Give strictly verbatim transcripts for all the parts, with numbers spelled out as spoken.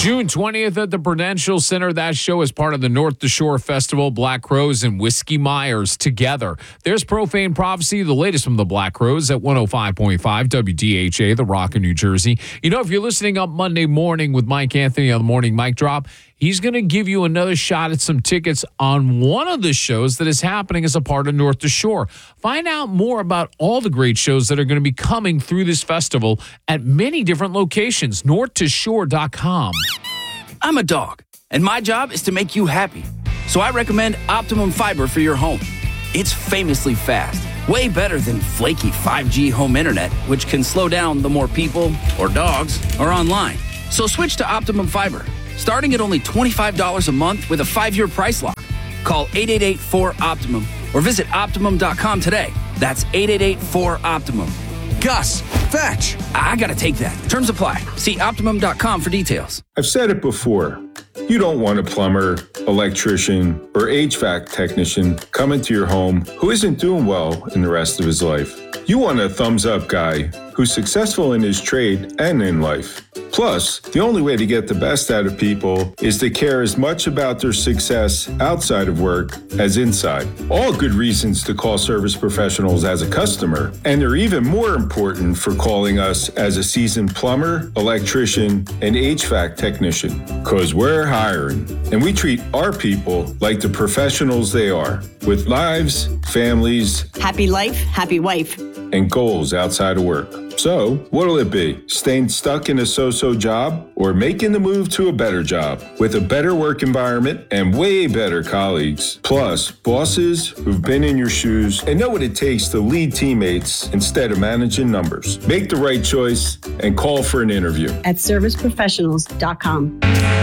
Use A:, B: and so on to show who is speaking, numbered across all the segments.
A: June twentieth at the Prudential Center. That show is part of the North to Shore Festival. Black Crowes and Whiskey Myers together. There's Profane Prophecy, the latest from the Black Crowes at one oh five point five W D H A, The Rock in New Jersey. You know, if you're listening up Monday morning with Mike Anthony on the Morning Mic Drop, he's going to give you another shot at some tickets on one of the shows that is happening as a part of North to Shore. Find out more about all the great shows that are going to be coming through this festival at many different locations. north to shore dot com.
B: I'm a dog, and my job is to make you happy. So I recommend Optimum Fiber for your home. It's famously fast, way better than flaky five G home internet, which can slow down the more people or dogs are online. So switch to Optimum Fiber, starting at only twenty-five dollars a month with a five-year price lock. Call eight eight eight, four, OPTIMUM or visit optimum dot com today. That's eight eight eight, four, OPTIMUM. Gus, fetch. I gotta take that. Terms apply. See optimum dot com for details.
C: I've said it before. You don't want a plumber, electrician, or H V A C technician coming to your home who isn't doing well in the rest of his life. You want a thumbs-up guy who's successful in his trade and in life. Plus, the only way to get the best out of people is to care as much about their success outside of work as inside. All good reasons to call Service Professionals as a customer, and they're even more important for calling us as a seasoned plumber, electrician, and H V A C technician. Because we're hiring, and we treat our people like the professionals they are, with lives, families,
D: happy life, happy wife,
C: and goals outside of work. So, what'll it be? Staying stuck in a so-so job or making the move to a better job with a better work environment and way better colleagues? Plus, bosses who've been in your shoes and know what it takes to lead teammates instead of managing numbers. Make the right choice and call for an interview
D: at service professionals dot com.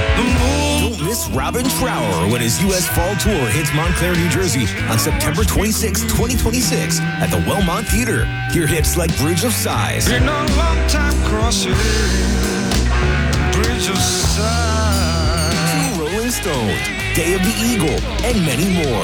E: Don't miss Robin Trower when his U S Fall Tour hits Montclair, New Jersey on September twenty-sixth, twenty twenty-six at the Wellmont Theater. Hear hits like Bridge of Sighs.
F: Been a long time crossing Bridge of Sighs.
E: Two Rolling Stones, Day of the Eagle, and many more.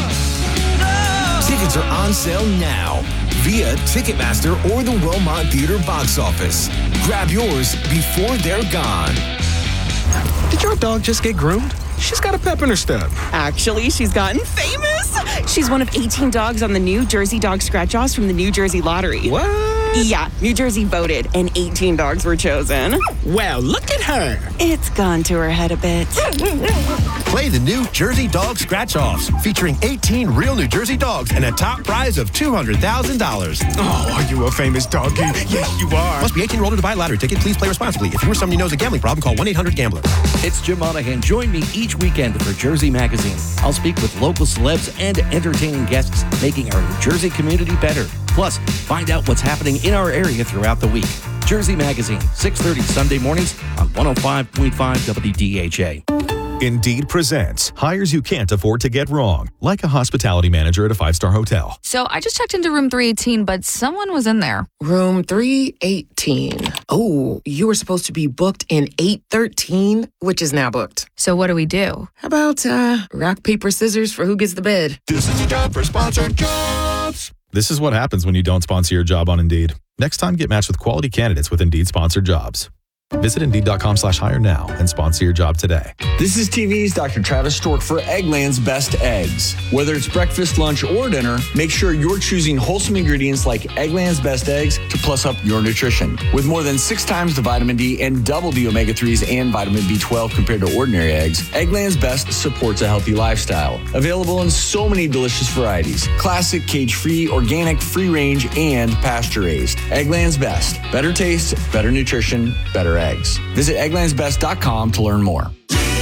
E: Tickets are on sale now via Ticketmaster or the Wellmont Theater box office. Grab yours before they're gone.
G: Did your dog just get groomed? She's got a pep in her step.
H: Actually, she's gotten famous. She's one of eighteen dogs on the New Jersey Dog Scratch-Offs from the New Jersey Lottery.
G: What?
H: Yeah, New Jersey voted, and eighteen dogs were chosen.
G: Well, look at her.
H: It's gone to her head a bit.
I: Play the New Jersey Dog Scratch-Offs, featuring eighteen real New Jersey dogs and a top prize of two hundred thousand dollars.
G: Oh, are you a famous doggy? Yes, you are.
I: Must be eighteen years old to buy a lottery ticket. Please play responsibly. If you or someone you know has a gambling problem, call one eight hundred gambler.
J: It's Jim Monahan. Join me each weekend for Jersey Magazine. I'll speak with local celebs and entertaining guests, making our New Jersey community better. Plus, find out what's happening in our area throughout the week. Jersey Magazine, six thirty Sunday mornings on one oh five point five W D H A.
K: Indeed presents hires you can't afford to get wrong, like a hospitality manager at a five-star hotel.
L: So I just checked into room three eighteen, but someone was in there.
M: Room three eighteen. Oh, you were supposed to be booked in eight thirteen, which is now booked.
L: So what do we do?
M: How about uh, rock, paper, scissors for who gets the bid?
K: This is a job for sponsored jobs. This is what happens when you don't sponsor your job on Indeed. Next time, get matched with quality candidates with Indeed sponsored jobs. Visit Indeed.com slash hire now and sponsor your job today.
N: This is T V's Doctor Travis Stork for Eggland's Best Eggs. Whether it's breakfast, lunch, or dinner, make sure you're choosing wholesome ingredients like Eggland's Best Eggs to plus up your nutrition. With more than six times the vitamin D and double the omega threes and vitamin B twelve compared to ordinary eggs, Eggland's Best supports a healthy lifestyle. Available in so many delicious varieties. Classic, cage-free, organic, free-range, and pasture-raised. Eggland's Best. Better taste, better nutrition, better eggs. Visit egglands best dot com to learn more.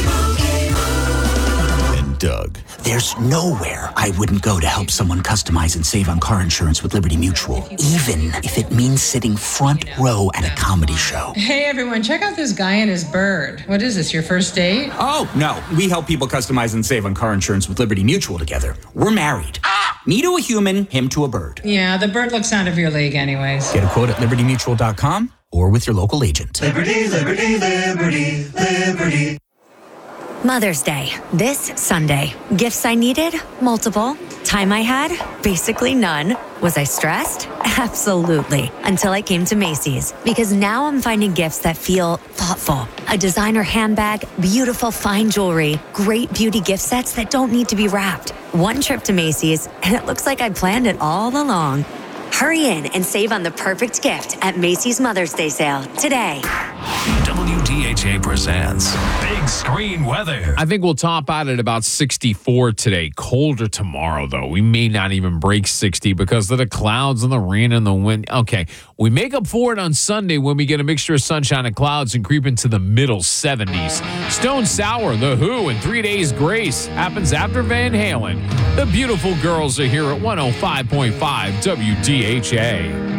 K: And Doug.
O: There's nowhere I wouldn't go to help someone customize and save on car insurance with Liberty Mutual, even if it means sitting front row at a comedy show.
P: Hey everyone, check out this guy and his bird. What is this, your first date?
Q: Oh, no. We help people customize and save on car insurance with Liberty Mutual together. We're married. Ah! Me to a human, him to a bird.
P: Yeah, the bird looks out of your league anyways.
Q: Get a quote at liberty mutual dot com or with your local agent.
F: Liberty, liberty, liberty, liberty.
R: Mother's Day, this Sunday. Gifts I needed? Multiple. Time I had? Basically none. Was I stressed? Absolutely. Until I came to Macy's. Because now I'm finding gifts that feel thoughtful. A designer handbag, beautiful fine jewelry, great beauty gift sets that don't need to be wrapped. One trip to Macy's, and it looks like I planned it all along. Hurry in and save on the perfect gift at Macy's Mother's Day sale today.
E: W D H A presents Big Screen Weather.
A: I think we'll top out at about sixty-four today. Colder tomorrow, though. We may not even break sixty because of the clouds and the rain and the wind. Okay, we make up for it on Sunday when we get a mixture of sunshine and clouds and creep into the middle seventies. Stone Sour, The Who, and Three Days Grace happens after Van Halen. The beautiful girls are here at one oh five point five W D H A.